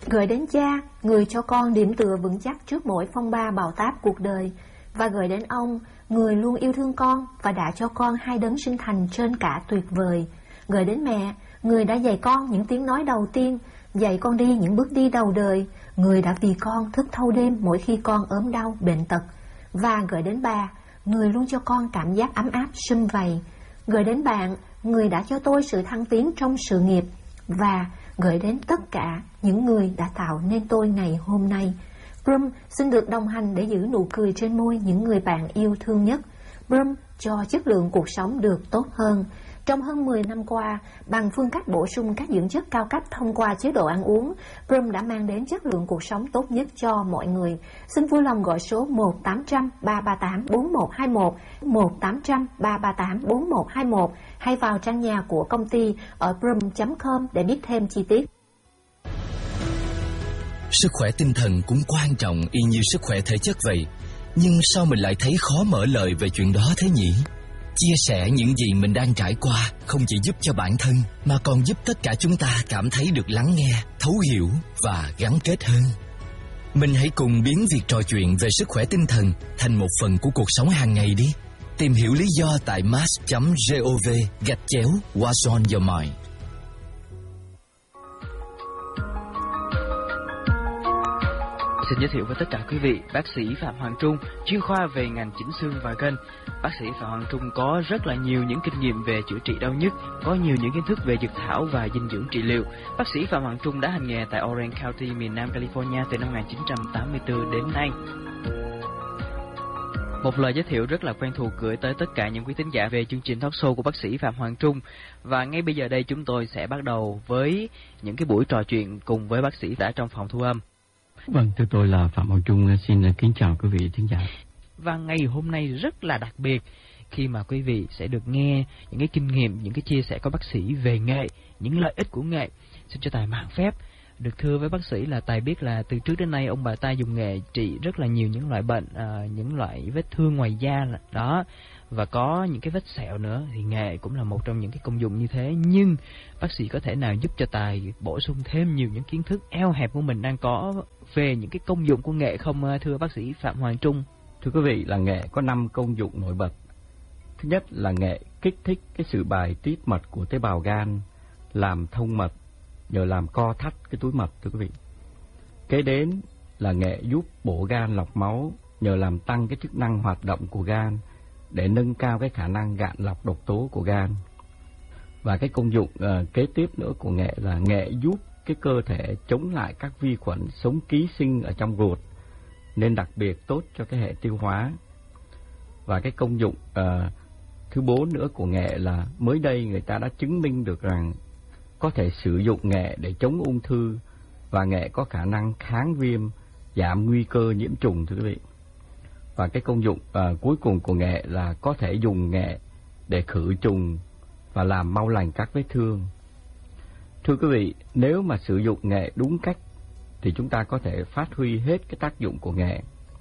Gửi đến cha, người cho con điểm tựa vững chắc trước mỗi phong ba bão táp cuộc đời. Và gửi đến ông, người luôn yêu thương con và đã cho con hai đấng sinh thành trên cả tuyệt vời. Gửi đến mẹ, người đã dạy con những tiếng nói đầu tiên, dạy con đi những bước đi đầu đời, người đã vì con thức thâu đêm mỗi khi con ốm đau, bệnh tật. Và gửi đến bà, người luôn cho con cảm giác ấm áp, sum vầy. Gửi đến bạn, người đã cho tôi sự thăng tiến trong sự nghiệp. Và gửi đến tất cả những người đã tạo nên tôi ngày hôm nay. Brum xin được đồng hành để giữ nụ cười trên môi những người bạn yêu thương nhất. Brum cho chất lượng cuộc sống được tốt hơn. Trong hơn 10 năm qua, bằng phương cách bổ sung các dưỡng chất cao cấp thông qua chế độ ăn uống, Brum đã mang đến chất lượng cuộc sống tốt nhất cho mọi người. Xin vui lòng gọi số 1-800-338-4121, 1-800-338-4121 hay vào trang nhà của công ty ở brum.com để biết thêm chi tiết. Sức khỏe tinh thần cũng quan trọng y như sức khỏe thể chất vậy. Nhưng sao mình lại thấy khó mở lời về chuyện đó thế nhỉ? Chia sẻ những gì mình đang trải qua không chỉ giúp cho bản thân mà còn giúp tất cả chúng ta cảm thấy được lắng nghe, thấu hiểu và gắn kết hơn. Mình hãy cùng biến việc trò chuyện về sức khỏe tinh thần thành một phần của cuộc sống hàng ngày đi. Tìm hiểu lý do tại mass.gov/What's on your mind. Xin giới thiệu với tất cả quý vị, bác sĩ Phạm Hoàng Trung, chuyên khoa về ngành chỉnh xương và gân. Bác sĩ Phạm Hoàng Trung có rất là nhiều những kinh nghiệm về chữa trị đau nhức, có nhiều những kiến thức về dược thảo và dinh dưỡng trị liệu. Bác sĩ Phạm Hoàng Trung đã hành nghề tại Orange County, miền Nam California từ năm 1984 đến nay. Một lời giới thiệu rất là quen thuộc gửi tới tất cả những quý thính giả về chương trình talk show của bác sĩ Phạm Hoàng Trung. Và ngay bây giờ đây chúng tôi sẽ bắt đầu với những cái buổi trò chuyện cùng với bác sĩ đã trong phòng thu âm. Vâng, thưa tôi là Phạm Hoàng Trung, xin kính chào quý vị thính giả. Và ngày hôm nay rất là đặc biệt khi mà quý vị sẽ được nghe những cái kinh nghiệm, những cái chia sẻ của bác sĩ về nghệ, những lợi ích của nghệ. Xin cho Tài mạn phép được thưa với bác sĩ là Tài biết là từ trước đến nay ông bà ta dùng nghệ trị rất là nhiều những loại bệnh, những loại vết thương ngoài da đó, và có những cái vết sẹo nữa, thì nghệ cũng là một trong những cái công dụng như thế. Nhưng bác sĩ có thể nào giúp cho Tài bổ sung thêm nhiều những kiến thức eo hẹp của mình đang có về những cái công dụng của nghệ không, thưa bác sĩ Phạm Hoàng Trung? Thưa quý vị, là nghệ có 5 công dụng nổi bật. Thứ nhất là nghệ kích thích cái sự bài tiết mật của tế bào gan, làm thông mật, nhờ làm co thắt cái túi mật, thưa quý vị. Kế đến là nghệ giúp bổ gan lọc máu, nhờ làm tăng cái chức năng hoạt động của gan để nâng cao cái khả năng gạn lọc độc tố của gan. Và cái công dụng kế tiếp nữa của nghệ là nghệ giúp cái cơ thể chống lại các vi khuẩn sống ký sinh ở trong ruột, nên đặc biệt tốt cho cái hệ tiêu hóa. Và cái công dụng thứ 4 nữa của nghệ là mới đây người ta đã chứng minh được rằng có thể sử dụng nghệ để chống ung thư, và nghệ có khả năng kháng viêm, giảm nguy cơ nhiễm trùng, thưa quý vị. Và cái công dụng cuối cùng của nghệ là có thể dùng nghệ để khử trùng và làm mau lành các vết thương. Thưa quý vị, nếu mà sử dụng nghệ đúng cách thì chúng ta có thể phát huy hết cái tác dụng của nghệ.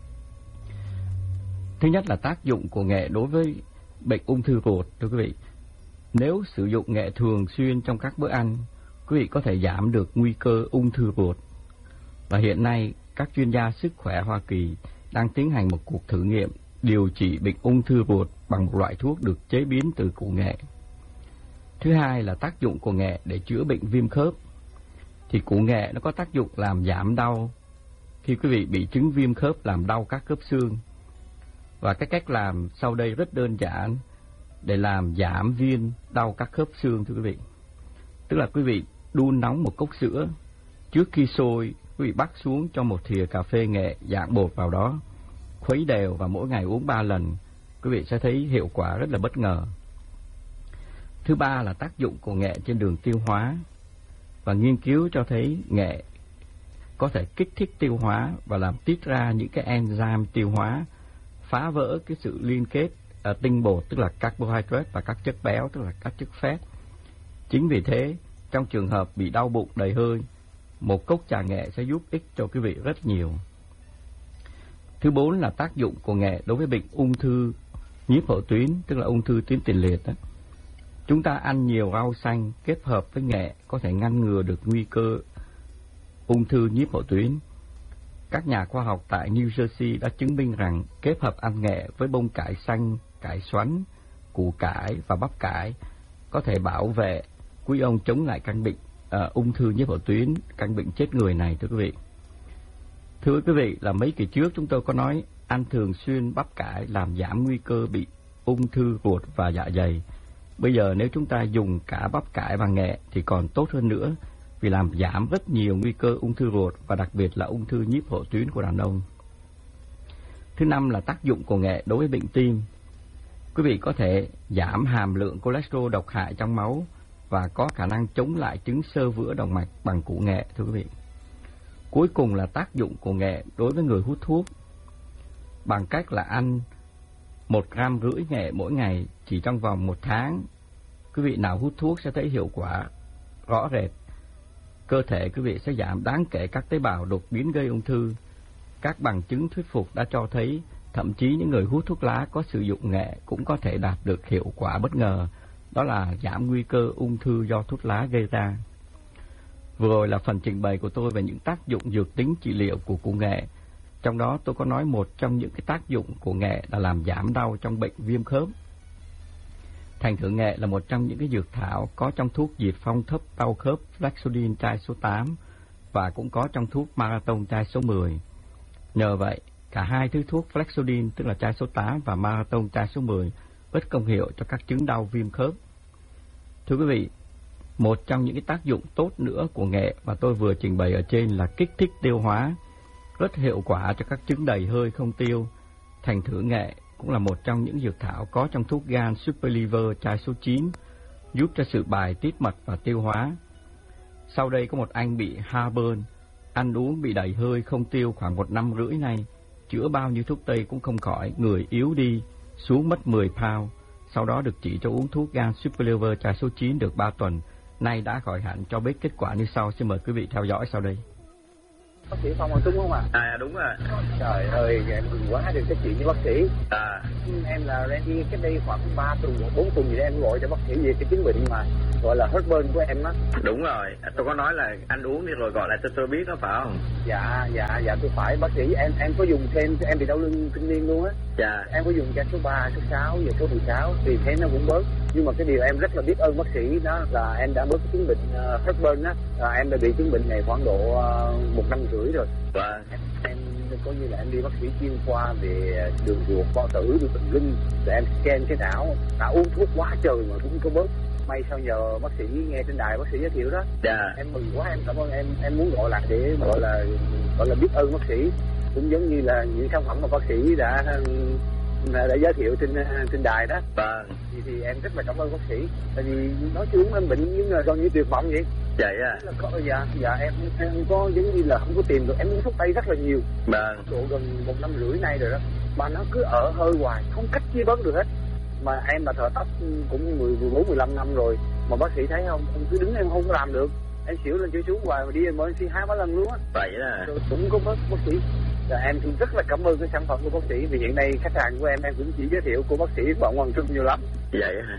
Thứ nhất là tác dụng của nghệ đối với bệnh ung thư ruột, thưa quý vị. Nếu sử dụng nghệ thường xuyên trong các bữa ăn, quý vị có thể giảm được nguy cơ ung thư ruột. Và hiện nay, các chuyên gia sức khỏe Hoa Kỳ đang tiến hành một cuộc thử nghiệm điều trị bệnh ung thư ruột bằng một loại thuốc được chế biến từ củ nghệ. Thứ hai là tác dụng của nghệ để chữa bệnh viêm khớp. Thì củ nghệ nó có tác dụng làm giảm đau khi quý vị bị chứng viêm khớp làm đau các khớp xương. Và cái cách làm sau đây rất đơn giản để làm giảm viêm đau các khớp xương, thưa quý vị. Tức là quý vị đun nóng một cốc sữa, trước khi sôi quý vị bắc xuống cho một thìa cà phê nghệ dạng bột vào đó, khuấy đều và mỗi ngày uống 3 lần, quý vị sẽ thấy hiệu quả rất là bất ngờ. Thứ ba là tác dụng của nghệ trên đường tiêu hóa. Và nghiên cứu cho thấy nghệ có thể kích thích tiêu hóa và làm tiết ra những cái enzyme tiêu hóa, phá vỡ cái sự liên kết tinh bột, tức là carbohydrate, và các chất béo, tức là các chất fat. Chính vì thế, trong trường hợp bị đau bụng đầy hơi, một cốc trà nghệ sẽ giúp ích cho quý vị rất nhiều. Thứ 4 là tác dụng của nghệ đối với bệnh ung thư nhiếp hậu tuyến, tức là ung thư tuyến tiền liệt đó. Chúng ta ăn nhiều rau xanh kết hợp với nghệ có thể ngăn ngừa được nguy cơ ung thư nhiếp hậu tuyến. Các nhà khoa học tại New Jersey đã chứng minh rằng kết hợp ăn nghệ với bông cải xanh, cải xoắn, củ cải và bắp cải có thể bảo vệ quý ông chống lại căn bệnh ung thư nhiếp hậu tuyến, căn bệnh chết người này, thưa quý vị. Thưa quý vị, là mấy kỳ trước chúng tôi có nói ăn thường xuyên bắp cải làm giảm nguy cơ bị ung thư ruột và dạ dày. Bây giờ nếu chúng ta dùng cả bắp cải và nghệ thì còn tốt hơn nữa, vì làm giảm rất nhiều nguy cơ ung thư ruột và đặc biệt là ung thư nhiếp hậu tuyến của đàn ông. Thứ năm là tác dụng của nghệ đối với bệnh tim. Quý vị có thể giảm hàm lượng cholesterol độc hại trong máu và có khả năng chống lại chứng xơ vữa động mạch bằng củ nghệ, thưa quý vị. Cuối cùng là tác dụng của nghệ đối với người hút thuốc. Bằng cách là ăn 1,5 gram nghệ mỗi ngày chỉ trong vòng 1 tháng, quý vị nào hút thuốc sẽ thấy hiệu quả rõ rệt. Cơ thể quý vị sẽ giảm đáng kể các tế bào đột biến gây ung thư. Các bằng chứng thuyết phục đã cho thấy thậm chí những người hút thuốc lá có sử dụng nghệ cũng có thể đạt được hiệu quả bất ngờ, đó là giảm nguy cơ ung thư do thuốc lá gây ra. Vừa rồi là phần trình bày của tôi về những tác dụng dược tính trị liệu của củ nghệ. Trong đó tôi có nói một trong những cái tác dụng của nghệ là làm giảm đau trong bệnh viêm khớp. Thành thử nghệ là một trong những cái dược thảo có trong thuốc diệt phong thấp đau khớp Flexodin chai số 8 và cũng có trong thuốc Marathon chai số 10. Nhờ vậy, cả hai thứ thuốc Flexodin tức là chai số 8 và Marathon chai số 10 ít công hiệu cho các chứng đau viêm khớp. Thưa quý vị, một trong những cái tác dụng tốt nữa của nghệ và tôi vừa trình bày ở trên là kích thích tiêu hóa, rất hiệu quả cho các chứng đầy hơi không tiêu. Thành thử nghệ cũng là một trong những dược thảo có trong thuốc gan Super Liver chai số 9, giúp cho sự bài tiết mật và tiêu hóa. Sau đây có một anh bị heartburn, ăn uống bị đầy hơi không tiêu khoảng 1 năm rưỡi nay, chữa bao nhiêu thuốc tây cũng không khỏi, người yếu đi, xuống mất 10 pound. Sau đó được chỉ cho uống thuốc gan Super Liver chai số 9 được 3 tuần, nay đã khỏi hẳn, cho biết kết quả như sau. Xin mời quý vị theo dõi sau đây. Bác sĩ Phong đúng không ạ? Đúng rồi. Trời ơi, em mừng quá được nói chuyện với bác sĩ. Em là Randy, cách đây khoảng 3 tuần, 4 tuần gì đó em gọi cho bác sĩ về cái chứng bệnh mà gọi là heartburn của em á. Đúng rồi, tôi có nói là ăn uống đi rồi gọi lại tôi biết đó phải không? Dạ tôi phải. Bác sĩ em có dùng thêm, em bị đau lưng kinh niên luôn á. Dạ. Em có dùng cho số 3, số 6 và số 16 thì thấy nó cũng bớt. Nhưng mà cái điều em rất là biết ơn bác sĩ đó là em đã bớt cái chứng bệnh heartburn á. Em đã bị chứng bệnh này khoảng độ 1 năm rưỡi rồi. Vâng. Em coi như là em đi bác sĩ chuyên khoa về đường ruột, bao tử, đường thần kinh, để em scan cái não, đã uống thuốc quá trời mà cũng có bớt. May sao nhờ bác sĩ nghe trên đài bác sĩ giới thiệu đó. Dạ. Em mừng quá, em cảm ơn em muốn gọi lại để gọi là biết ơn bác sĩ, cũng giống như là những sản phẩm mà bác sĩ đã giới thiệu trên đài đó. Vâng. Thì em rất là cảm ơn bác sĩ, tại vì nói chung em bệnh nhưng mà gần như tuyệt vọng vậy. Vậy à? Dạ em có giống như là không có tìm được, em uống thuốc tây rất là nhiều. Vâng. Độ gần 1 năm rưỡi nay rồi đó, mà nó cứ ở hơi hoài, không cách chia bớt được hết. Mà em là thợ tóc cũng 14-15 năm rồi, mà bác sĩ thấy không, em cứ đứng em không có làm được, em xỉu lên chửi xuống hoài mà đi emergency 2-3 lần luôn á. Vậy à? Rồi cũng có bác sĩ. Và em cũng rất là cảm ơn cái sản phẩm của bác sĩ, vì hiện nay khách hàng của em cũng chỉ giới thiệu của bác sĩ Bọn Hoàng Trung nhiều lắm. Vậy hả?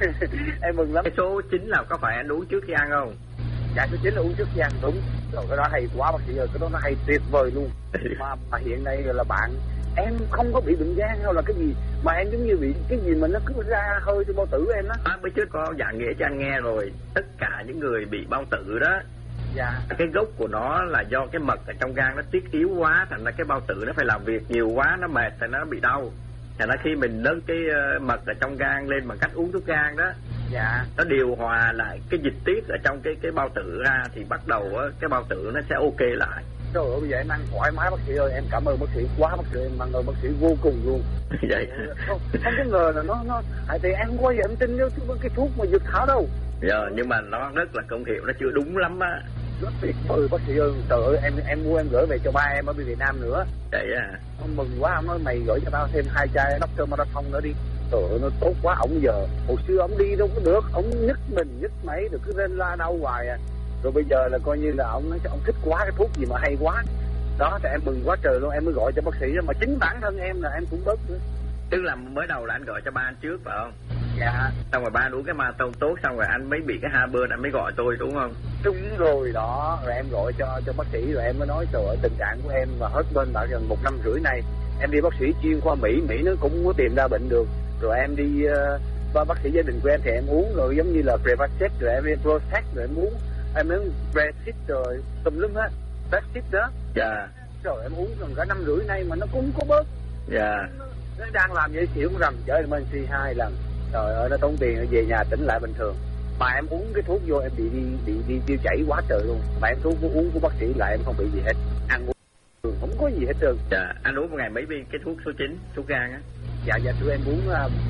Em mừng lắm. Cái số 9 là có phải anh uống trước khi ăn không? Dạ số 9 là uống trước khi ăn, đúng. Rồi cái đó hay quá bác sĩ ơi, cái đó nó hay tuyệt vời luôn. mà hiện nay là bạn em không có bị bệnh gan hay là cái gì, mà em giống như bị cái gì mà nó cứ ra hơi trong bao tử em đó. Bữa trước có giảng nghĩa cho anh nghe rồi, tất cả những người bị bao tử đó, dạ, cái gốc của nó là do cái mật ở trong gan nó tiết yếu quá, thành ra cái bao tử nó phải làm việc nhiều quá, nó mệt thì nó bị đau. Thành ra khi mình nâng cái mật ở trong gan lên bằng cách uống thuốc gan đó, dạ, nó điều hòa lại cái dịch tiết ở trong cái bao tử ra, thì bắt đầu cái bao tử nó sẽ ok lại. Trời ơi, bây giờ em ăn thoải mái bác sĩ ơi, em cảm ơn bác sĩ quá bác sĩ, em cảm ơn bác sĩ vô cùng luôn. Vậy không có ngờ là nó thì em không bao giờ em tin cái thuốc mà dược thảo đâu. Dạ, nhưng mà nó rất là công hiệu, nó chưa đúng lắm á. Rất tuyệt vời bác sĩ ơi, trời ơi em mua em gửi về cho ba em ở Việt Nam nữa. Vậy à? Ông mừng quá, ông nói mày gửi cho tao thêm 2 chai Dr. Marathon nữa đi. Trời ơi, nó tốt quá. Ông giờ hồi xưa ông đi đâu có được, ông nhức mình nhức mấy được cứ lên la đau hoài à. Rồi bây giờ là coi như là ông nói ông thích quá cái thuốc gì mà hay quá. Đó thì em mừng quá trời luôn, em mới gọi cho bác sĩ, mà chính bản thân em là em cũng bớt nữa. Tức là mới đầu là anh gọi cho ba anh trước phải không? Dạ. Xong rồi ba ăn uống cái marathon tốt, xong rồi anh mới bị cái heartburn, anh mới gọi tôi đúng không? Đúng rồi đó, rồi em gọi cho bác sĩ, rồi em mới nói trời ơi tình trạng của em và hết bên đã gần 1 năm rưỡi nay. Em đi bác sĩ chuyên khoa Mỹ nó cũng không có tìm ra bệnh được. Rồi em đi bác sĩ gia đình của em thì em uống rồi giống như là Prevacid, rồi em đi Prozac, rồi em uống Brexit rồi tùm lum hết, Brexit đó. Dạ. Rồi em uống gần cả 5 rưỡi nay mà nó cũng không có bớt. Dạ. Nó đang làm vậy xỉu rầm chở em C 2 lần. Trời ơi nó tốn tiền, về nhà tỉnh lại bình thường. Mà em uống cái thuốc vô em bị tiêu chảy quá trời luôn. Mà em thuốc uống của bác sĩ lại em không bị gì hết. Ăn uống không có gì hết trơn. Dạ, anh uống một ngày mấy viên cái thuốc số 9, thuốc gan á? Dạ tụi em uống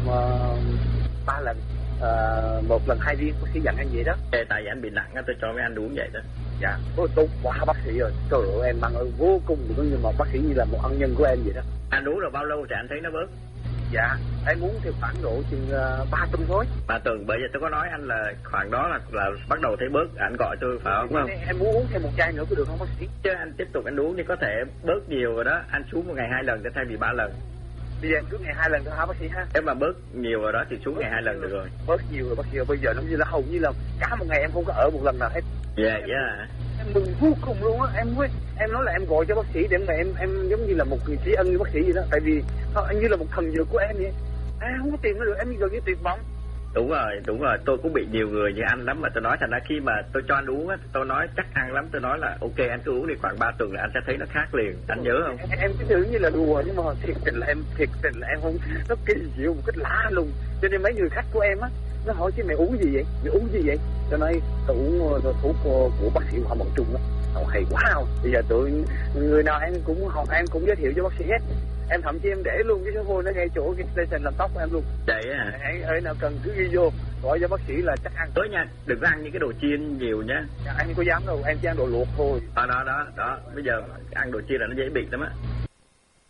3 lần, 1 lần 2 viên, bác sĩ dặn anh vậy đó. Tại vì anh bị nặng á, tôi cho mấy anh uống vậy đó. Dạ, tốt quá bác sĩ ơi. Trời ơi em mang ơn vô cùng, nhưng mà bác sĩ như là một ân nhân của em vậy đó. Anh uống rồi bao lâu thì anh thấy nó bớt? Dạ, em uống thì khoảng độ chừng 3 tuần thôi. 3 tuần, bởi vì tôi có nói anh là khoảng đó là bắt đầu thấy bớt, anh gọi tôi phải không? Em muốn uống thêm 1 chai nữa có được không bác sĩ? Chứ anh tiếp tục anh uống thì có thể bớt nhiều rồi đó, anh xuống một ngày 2 lần thay vì 3 lần. Bây giờ em cứ ngày 2 lần thôi hả bác sĩ ha? Nếu mà bớt nhiều rồi đó thì xuống ngày 2 lần được rồi. Bớt nhiều rồi bác sĩ ơi, bây giờ nó như là hầu như là cả một ngày em không có ở một lần nào hết. Dạ. Em mừng vô cùng luôn á, em nói là em gọi cho bác sĩ để mà em giống như là một người tri ân với bác sĩ vậy đó, tại vì anh như là một thần dược của em vậy. Không có tìm nó được, em gần như tuyệt vọng. Đúng rồi, tôi cũng bị nhiều người như anh lắm mà tôi nói thành ra khi mà tôi cho anh uống á, tôi nói chắc ăn lắm, tôi nói là ok anh cứ uống đi khoảng 3 tuần là anh sẽ thấy nó khác liền, anh nhớ không? Em cứ tưởng như là đùa nhưng mà thiệt tình là em không, nó kỳ diệu một cách lạ luôn. Cho nên mấy người khách của em á, nó hỏi chứ mày uống gì vậy? Mày uống gì vậy? Cho nên tôi uống thuốc của bác sĩ Hoàng Mận Trung á, hay quá không? Bây giờ tụi người nào em cũng giới thiệu cho bác sĩ hết. Em thậm chí em để luôn cái số phone nó ngay chỗ cái station làm tóc của em luôn. Vậy à? Ai nào cần cứ ghi vô, gọi cho bác sĩ là chắc ăn. Tối nha, đừng có ăn những cái đồ chiên nhiều nha. Dạ, anh không có dám đâu, em chỉ ăn đồ luộc thôi. Đó. Bây giờ ăn đồ chiên là nó dễ bị lắm á.